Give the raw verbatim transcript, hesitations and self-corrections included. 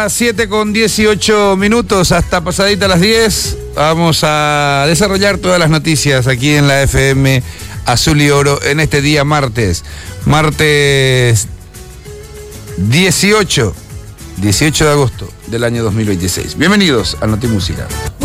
las siete con dieciocho minutos, hasta pasadita las diez, vamos a desarrollar todas las noticias aquí en la F M Azul y Oro en este día martes, martes dieciocho de agosto del año dos mil veintiséis. Bienvenidos a Notimúsica.